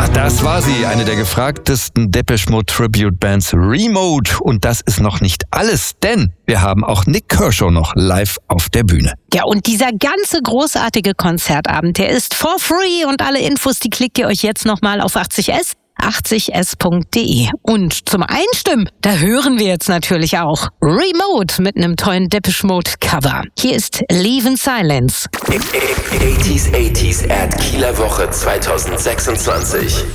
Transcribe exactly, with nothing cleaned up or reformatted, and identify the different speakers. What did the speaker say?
Speaker 1: Ja, das war sie, eine der gefragtesten Depeche Mode Tribute Bands, Remote. Und das ist noch nicht alles, denn wir haben auch Nik Kershaw noch live auf der Bühne.
Speaker 2: Ja, und dieser ganze großartige Konzertabend, der ist for free und alle Infos, die klickt ihr euch jetzt nochmal auf achtzig S. achtzig S Punkt de. Und zum Einstimmen, da hören wir jetzt natürlich auch Remote mit einem tollen Depeche Mode Cover. Hier ist Leave in Silence.
Speaker 3: achtziger achtziger at Kieler Woche zwanzig sechsundzwanzig.